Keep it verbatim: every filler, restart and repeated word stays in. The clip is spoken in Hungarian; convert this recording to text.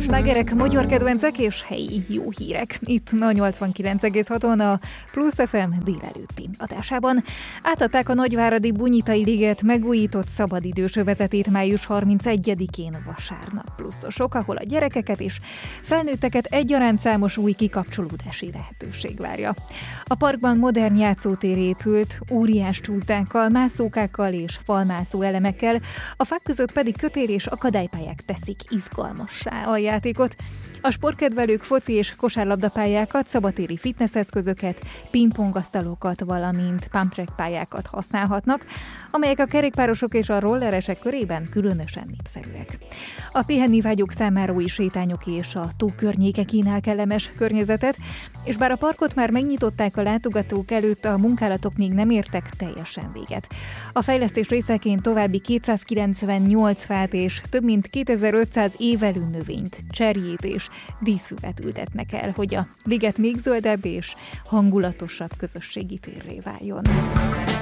Slágerek, magyar kedvencek és helyi jó hírek. Itt a nyolcvankilenc egész haton a Plusz ef em délelőtti adásában. Átadták a Nagyváradi Bunyitai Liget megújított szabadidős övezetét május harmincegyedikén vasárnap. Pluszosok, ahol a gyerekeket és felnőtteket egyaránt számos új kikapcsolódási lehetőség várja. A parkban modern játszótér épült, óriás csúszdákkal, mászókákkal és falmászó elemekkel, a fák között pedig kötél és akadálypályák teszik izgalmassá a játékot. A sportkedvelők foci és kosárlabdapályákat, szabadtéri fitnesseszközöket, pingpongasztalokat, valamint pumptrack pályákat használhatnak, amelyek a kerékpárosok és a rolleresek körében különösen népszerűek. A pihennivágyók számára új sétányok és a tó környéke kínál kellemes környezetet, és bár a parkot már megnyitották a látogatók előtt, a munkálatok még nem értek teljesen véget. A fejlesztés részeként további kétszázkilencvennyolc fát és több mint kétezer-ötszáz évelő növényt, cserjét és díszfüvet ültetnek el, hogy a liget még zöldebb és hangulatosabb közösségi térré váljon.